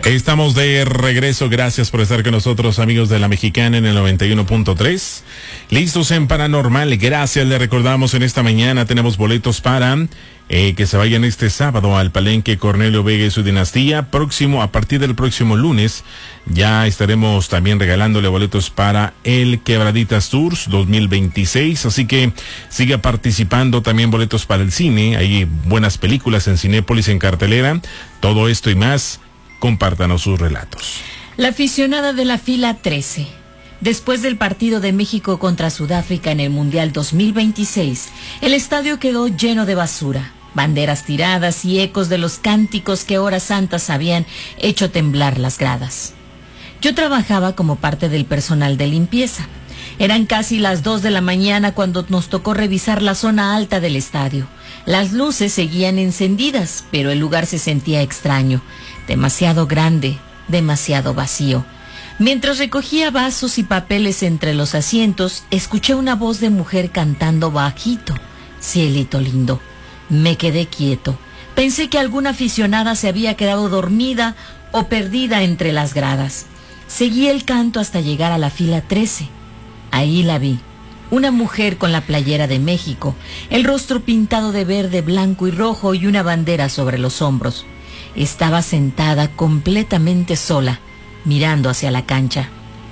Estamos de regreso, gracias por estar con nosotros, amigos de La Mexicana en el 91.3. Listos en Paranormal, gracias, le recordamos en esta mañana tenemos boletos para que se vayan este sábado al Palenque Cornelio Vega y su dinastía. A partir del próximo lunes, ya estaremos también regalándole boletos para el Quebraditas Tours 2026, así que siga participando, también boletos para el cine, hay buenas películas en Cinépolis en cartelera, todo esto y más. Compártanos sus relatos. La aficionada de la fila 13. Después del partido de México contra Sudáfrica en el Mundial 2026, el estadio quedó lleno de basura, banderas tiradas y ecos de los cánticos que horas santas habían hecho temblar las gradas. Yo trabajaba como parte del personal de limpieza. Eran casi las 2 de la mañana cuando nos tocó revisar la zona alta del estadio. Las luces seguían encendidas, pero el lugar se sentía extraño. Demasiado grande, demasiado vacío. Mientras recogía vasos y papeles entre los asientos, escuché una voz de mujer cantando bajito. Cielito lindo. Me quedé quieto. Pensé que alguna aficionada se había quedado dormida o perdida entre las gradas. Seguí el canto hasta llegar a la fila 13. Ahí la vi. Una mujer con la playera de México, el rostro pintado de verde, blanco y rojo y una bandera sobre los hombros. Estaba sentada completamente sola, mirando hacia la cancha.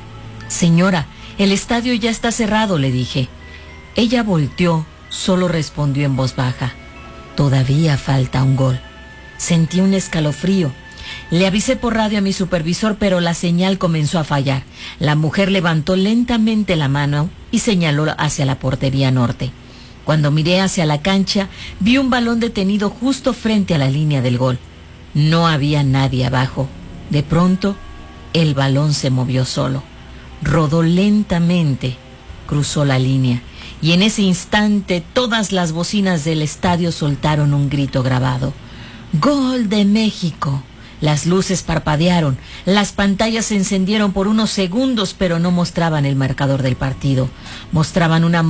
Señora, el estadio ya está cerrado, le dije. Ella volteó, solo respondió en voz baja. Todavía falta un gol. Sentí un escalofrío. Le avisé por radio a mi supervisor, pero la señal comenzó a fallar. La mujer levantó lentamente la mano y señaló hacia la portería norte. Cuando miré hacia la cancha, vi un balón detenido justo frente a la línea del gol. No había nadie abajo. De pronto, el balón se movió solo. Rodó lentamente, cruzó la línea, y en ese instante todas las bocinas del estadio soltaron un grito grabado. ¡Gol de México! Las luces parpadearon, las pantallas se encendieron por unos segundos, pero no mostraban el marcador del partido. Mostraban una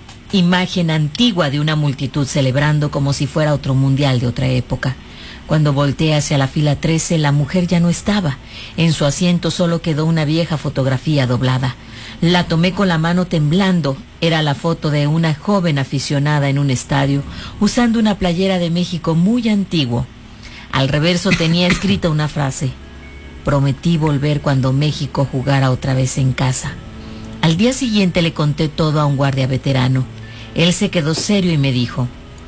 imagen antigua de una multitud celebrando como si fuera otro mundial de otra época. Cuando volteé hacia la fila 13, la mujer ya no estaba. En su asiento solo quedó una vieja fotografía doblada. La tomé con la mano temblando. Era la foto de una joven aficionada en un estadio, usando una playera de México muy antiguo. Al reverso tenía escrita una frase: prometí volver cuando México jugara otra vez en casa. Al día siguiente le conté todo a un guardia veterano. Él se quedó serio y me dijo: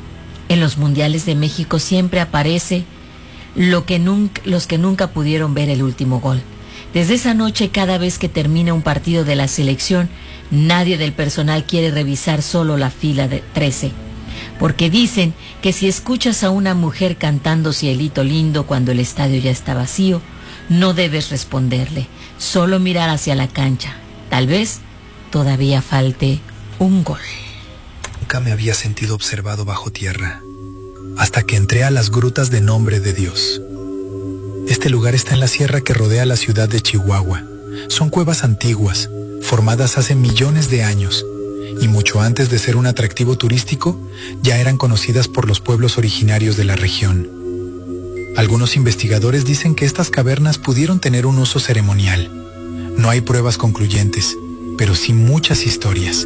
en los mundiales de México siempre aparece los que nunca pudieron ver el último gol. Desde esa noche, cada vez que termina un partido de la selección, nadie del personal quiere revisar solo la fila de 13. Porque dicen que si escuchas a una mujer cantando Cielito lindo cuando el estadio ya está vacío, no debes responderle, solo mirar hacia la cancha. Tal vez todavía falte un gol. Nunca me había sentido observado bajo tierra, hasta que entré a las grutas de Nombre de Dios. Este lugar está en la sierra que rodea la ciudad de Chihuahua. Son cuevas antiguas, formadas hace millones de años, y mucho antes de ser un atractivo turístico, ya eran conocidas por los pueblos originarios de la región. Algunos investigadores dicen que estas cavernas pudieron tener un uso ceremonial. No hay pruebas concluyentes, pero sí muchas historias.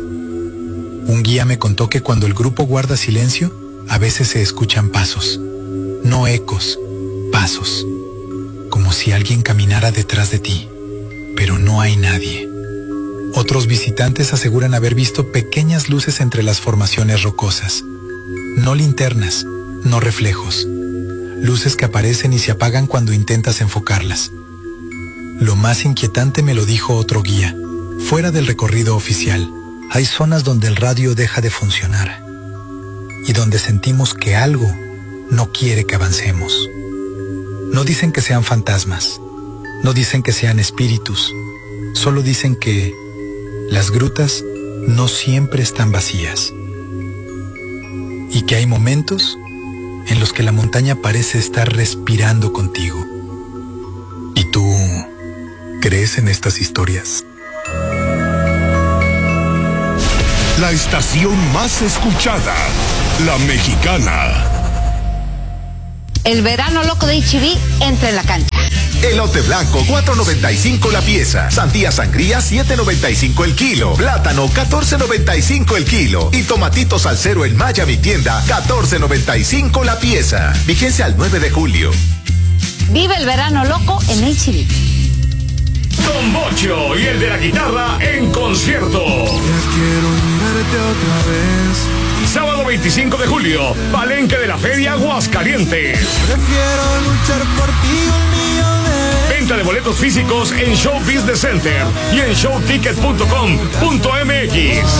Un guía me contó que cuando el grupo guarda silencio, a veces se escuchan pasos. No ecos, pasos. Como si alguien caminara detrás de ti, pero no hay nadie. Otros visitantes aseguran haber visto pequeñas luces entre las formaciones rocosas. No linternas, no reflejos. Luces que aparecen y se apagan cuando intentas enfocarlas. Lo más inquietante me lo dijo otro guía. Fuera del recorrido oficial, hay zonas donde el radio deja de funcionar y donde sentimos que algo no quiere que avancemos. No dicen que sean fantasmas, no dicen que sean espíritus, solo dicen que las grutas no siempre están vacías y que hay momentos en los que la montaña parece estar respirando contigo. ¿Y tú crees en estas historias? La estación más escuchada, La Mexicana. El verano loco de HB entra en la cancha. Elote blanco, $4.95 la pieza. Sandía sangría, $7.95 el kilo. Plátano, $14.95 el kilo. Y tomatitos al cero en Maya Mi Tienda, $14.95 la pieza. Vigencia al 9 de julio. Vive el verano loco en H-E-B. Don Bocho y el de la guitarra en concierto. Ya quiero mirarte otra vez. Sábado 25 de julio, Palenque de la Feria Aguascalientes. Prefiero luchar por ti un millón de veces. Venta de boletos físicos en Show Business Center y en showticket.com.mx.